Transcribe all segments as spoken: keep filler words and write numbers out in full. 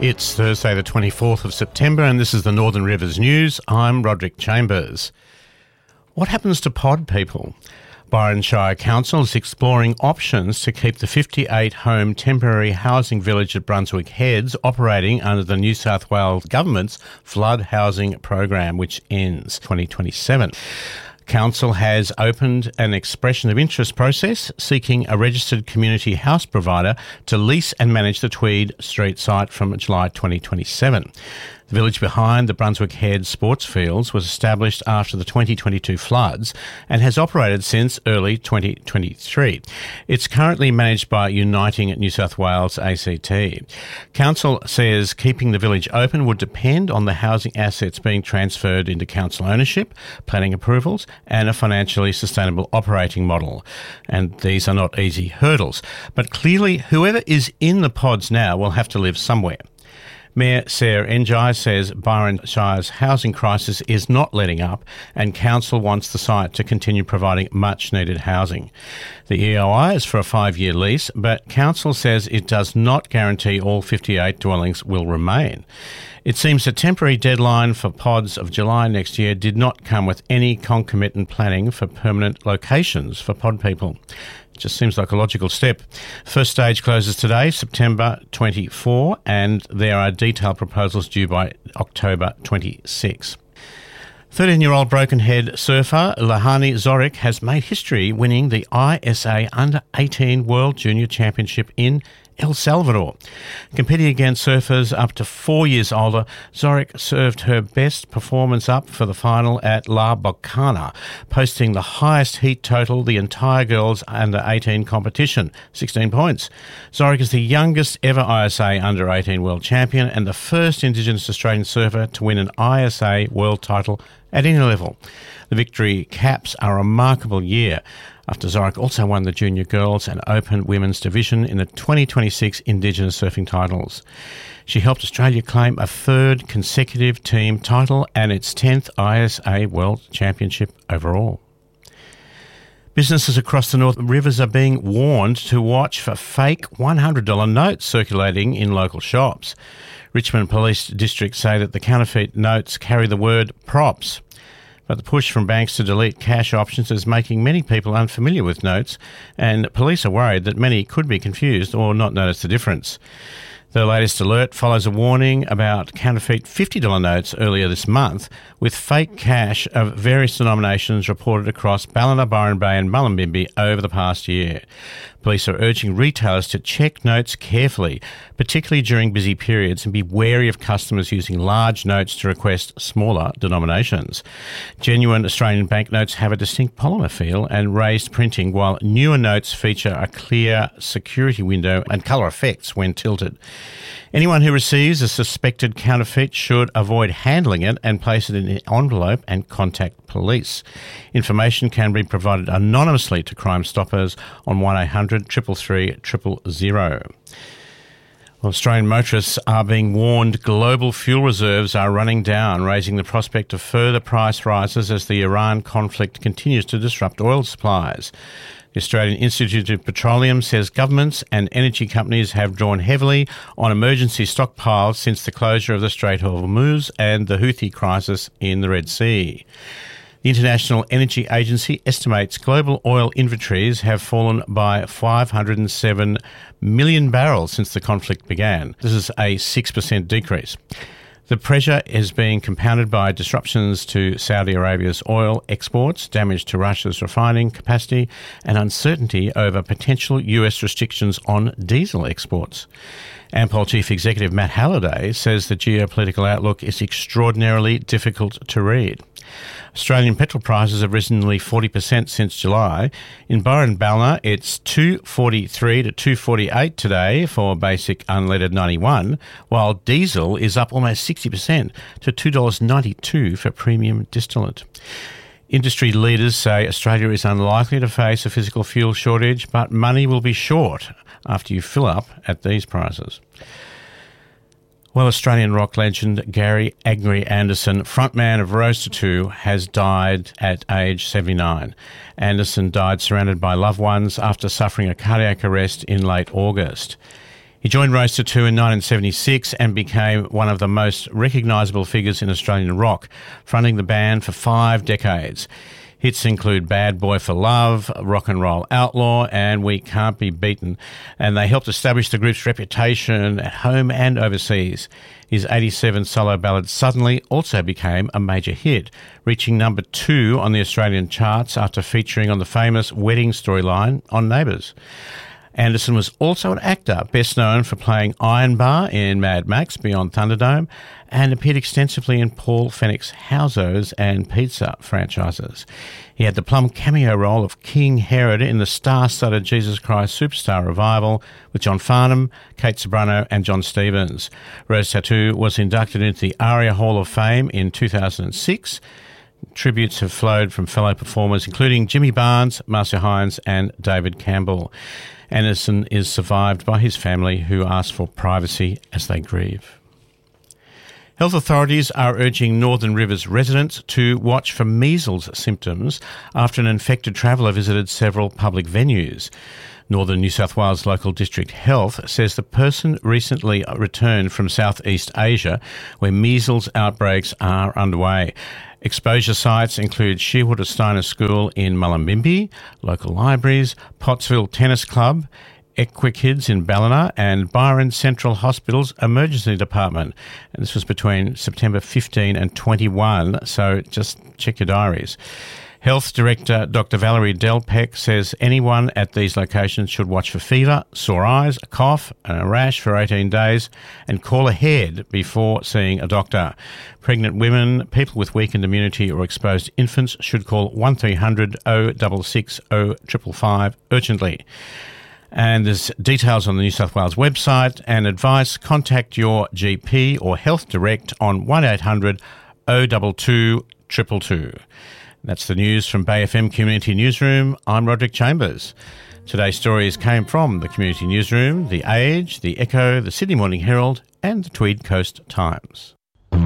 It's Thursday the twenty-fourth of September and this is the Northern Rivers News. I'm Roderick Chambers. What happens to pod people? Byron Shire Council is exploring options to keep the fifty-eight home temporary housing village at Brunswick Heads operating under the New South Wales Government's flood housing program, which ends twenty twenty-seven. Council has opened an expression of interest process seeking a registered community house provider to lease and manage the Tweed Street site from July twenty twenty-seven. The village behind the Brunswick Heads sports fields was established after the twenty twenty-two floods and has operated since early twenty twenty-three. It's currently managed by Uniting New South Wales A C T. Council says keeping the village open would depend on the housing assets being transferred into council ownership, planning approvals and a financially sustainable operating model. And these are not easy hurdles. But clearly, whoever is in the pods now will have to live somewhere. Mayor Sarah Njai says Byron Shire's housing crisis is not letting up and council wants the site to continue providing much needed housing. The E O I is for a five-year lease, but council says it does not guarantee all fifty-eight dwellings will remain. It seems a temporary deadline for pods of July next year did not come with any concomitant planning for permanent locations for pod people. Just seems like a logical step. First stage closes today, September twenty-fourth, and there are detailed proposals due by October twenty-sixth. thirteen-year-old broken head surfer Lehani Zorik has made history winning the I S A Under eighteen World Junior Championship in El Salvador. Competing against surfers up to four years older, Zorik served her best performance up for the final at La Bocana, posting the highest heat total the entire girls under eighteen competition, sixteen points. Zorik is the youngest ever I S A Under eighteen world champion and the first Indigenous Australian surfer to win an I S A world title at any level. The victory caps a remarkable year, after Zorik also won the Junior Girls and Open Women's Division in the twenty twenty-six Indigenous Surfing Titles. She helped Australia claim a third consecutive team title and its tenth I S A World Championship overall. Businesses across the Northern Rivers are being warned to watch for fake one hundred dollars notes circulating in local shops. Richmond Police District say that the counterfeit notes carry the word props. But the push from banks to delete cash options is making many people unfamiliar with notes, and police are worried that many could be confused or not notice the difference. The latest alert follows a warning about counterfeit fifty dollars notes earlier this month, with fake cash of various denominations reported across Ballina, Byron Bay and Mullumbimby over the past year. Police are urging retailers to check notes carefully, particularly during busy periods, and be wary of customers using large notes to request smaller denominations. Genuine Australian banknotes have a distinct polymer feel and raised printing, while newer notes feature a clear security window and colour effects when tilted. Anyone who receives a suspected counterfeit should avoid handling it and place it in an envelope and contact police. Information can be provided anonymously to Crime Stoppers on one eight hundred, three three three, zero zero zero. Well, Australian motorists are being warned global fuel reserves are running down, raising the prospect of further price rises as the Iran conflict continues to disrupt oil supplies. The Australian Institute of Petroleum says governments and energy companies have drawn heavily on emergency stockpiles since the closure of the Strait of Hormuz and the Houthi crisis in the Red Sea. The International Energy Agency estimates global oil inventories have fallen by five hundred seven million barrels since the conflict began. This is a six percent decrease. The pressure is being compounded by disruptions to Saudi Arabia's oil exports, damage to Russia's refining capacity, and uncertainty over potential U S restrictions on diesel exports. Ampol Chief Executive Matt Halliday says the geopolitical outlook is extraordinarily difficult to read. Australian petrol prices have risen nearly forty percent since July. In Byron Ballina, it's two forty-three to two forty-eight today for basic unleaded ninety-one, while diesel is up almost sixty percent to two dollars ninety-two for premium distillate. Industry leaders say Australia is unlikely to face a physical fuel shortage, but money will be short after you fill up at these prices. Well, Australian rock legend Gary Agnew Anderson, frontman of Rose Tattoo, has died at age seventy-nine. Anderson died surrounded by loved ones after suffering a cardiac arrest in late August. He joined Roaster two in nineteen seventy-six and became one of the most recognisable figures in Australian rock, fronting the band for five decades. Hits include Bad Boy for Love, Rock and Roll Outlaw, and We Can't Be Beaten, and they helped establish the group's reputation at home and overseas. His eighty-seven solo ballad Suddenly also became a major hit, reaching number two on the Australian charts after featuring on the famous wedding storyline on Neighbours. Anderson was also an actor, best known for playing Iron Bar in Mad Max Beyond Thunderdome, and appeared extensively in Paul Fenwick's Housos and Pizza franchises. He had the plum cameo role of King Herod in the star-studded Jesus Christ Superstar revival with John Farnham, Kate Ceberano and John Stevens. Rose Tattoo was inducted into the ARIA Hall of Fame in two thousand six. Tributes have flowed from fellow performers including Jimmy Barnes, Marcia Hines and David Campbell. Anderson is survived by his family, who ask for privacy as they grieve. Health authorities are urging Northern Rivers residents to watch for measles symptoms after an infected traveller visited several public venues. Northern New South Wales Local District Health says the person recently returned from Southeast Asia, where measles outbreaks are underway. Exposure sites include Shearwater Steiner School in Mullumbimby, local libraries, Pottsville Tennis Club, Equikids in Ballina and Byron Central Hospital's Emergency Department. And this was between September fifteenth and twenty-first, so just check your diaries. Health Director Doctor Valerie Delpeck says anyone at these locations should watch for fever, sore eyes, a cough and a rash for eighteen days and call ahead before seeing a doctor. Pregnant women, people with weakened immunity or exposed infants should call one three hundred oh six six oh five five five urgently. And there's details on the New South Wales website and advice. Contact your G P or Health Direct on one eight hundred oh two two two two two. That's the news from Bay F M Community Newsroom. I'm Roderick Chambers. Today's stories came from the Community Newsroom, The Age, The Echo, the Sydney Morning Herald and the Tweed Coast Times.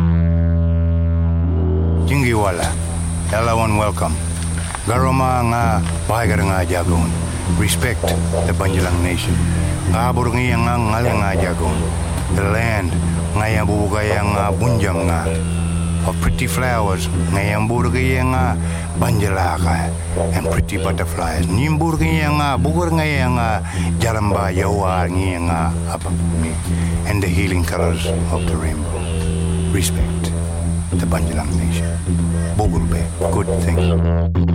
Jingiwala, hello and welcome. Garoma nga bahagar nga jagon. Respect the Banjalang Nation. Abur nga nga ngala nga jagon. The land nga yang bubugaya nga bunjam nga. Of pretty flowers, ngayang burgaya nga banjalaka, and pretty butterflies. Nimburgaya nga, bugur ngayang nga jalamba yawa ngayang nga apapuni, and the healing colors of the rainbow. Respect the Banjalang Nation. Bugurbe, good thing.